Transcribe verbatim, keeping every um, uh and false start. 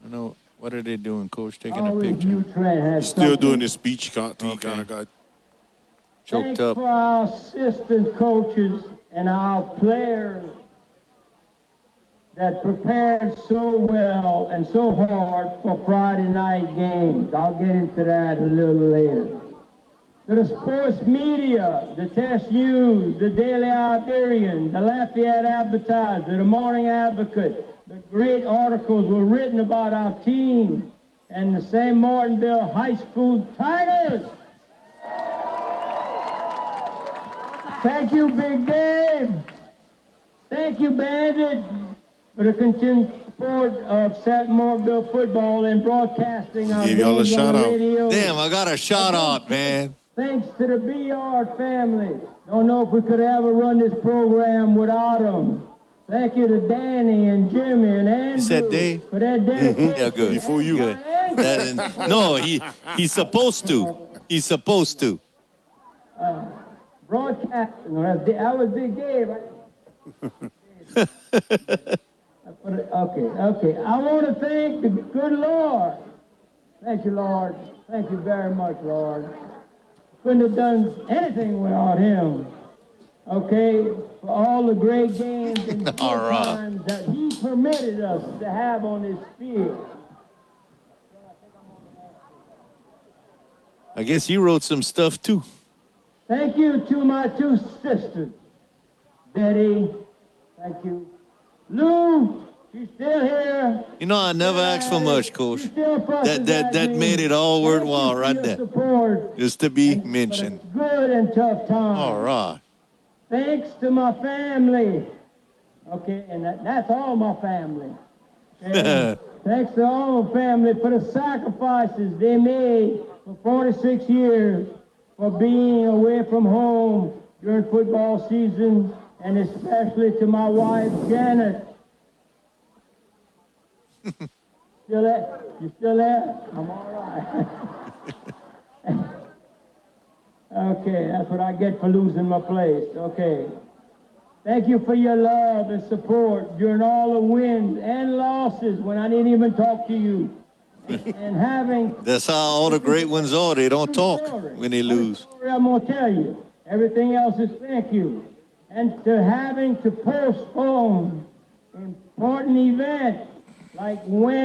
I know. What are they doing, Coach? Taking a Always picture. knew Trent had He's still something. doing his speech. Can't he Okay. kind of got Choked Thanks up. for our assistant coaches and our players that prepared so well and so hard for Friday night games. I'll get into that a little later. To the sports media, the Test News, the Daily Iberian, the Lafayette Advertiser, the Morning Advocate, the great articles were written about our team and the Saint Martinville High School Tigers. Thank you, Big Dave. Thank you, Bandit, for the continued support of Saint Martinville football and broadcasting our Gave y'all a games on shout the out. radio. Damn, I got a shout out, man. Thanks to the B R family. Don't know if we could ever run this program without them. Thank you to Danny and Jimmy and Andrew said Dave? for their dedication. Yeah, good. Before you. Good. That is, no, he he's supposed to. He's supposed to. Broadcasting. Well, that was Big Dave. Okay, okay. I want to thank the good Lord. Thank you, Lord. Thank you very much, Lord. Couldn't have done anything without him. Okay, for all the great games and good All right. times that he permitted us to have on this field. I guess you wrote some stuff too. Thank you to my two sisters, Betty. Thank you. Lou, she's still here. You know, I never asked for much, Coach. She still fusses That that at that me. made it all Thank you worthwhile for right your there. support. Just to be And- but mentioned. it's good and tough times. All right. Thanks to my family. Okay, and that, that's all my family. Okay? Thanks to all my family for the sacrifices they made for forty-six years for being away from home during football season, and especially to my wife, Janet. Still there? You still there? I'm all right. Okay, that's what I get for losing my place. Okay. Thank you for your love and support during all the wins and losses when I didn't even talk to you. And, and having That's how all the great ones are. They don't talk story. when they What a lose. story I'm gonna tell you. Everything else is thank you. And to having to postpone important events like when